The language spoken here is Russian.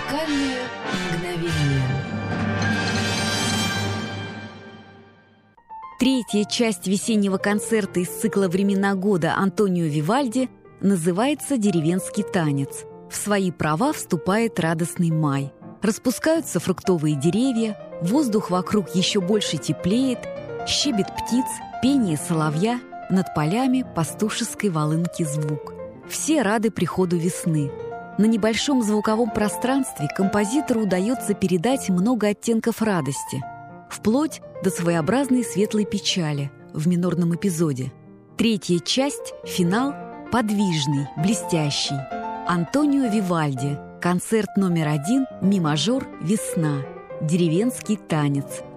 Музыкальное мгновение. Третья часть весеннего концерта из цикла «Времена года» Антонио Вивальди называется «Деревенский танец». В свои права вступает радостный май. Распускаются фруктовые деревья, воздух вокруг еще больше теплеет, щебет птиц, пение соловья, над полями пастушеской волынки звук. Все рады приходу весны. На небольшом звуковом пространстве композитору удается передать много оттенков радости, вплоть до своеобразной светлой печали в минорном эпизоде. Третья часть, финал, подвижный, блестящий. Антонио Вивальди, концерт номер 1, ми мажор, весна, деревенский танец.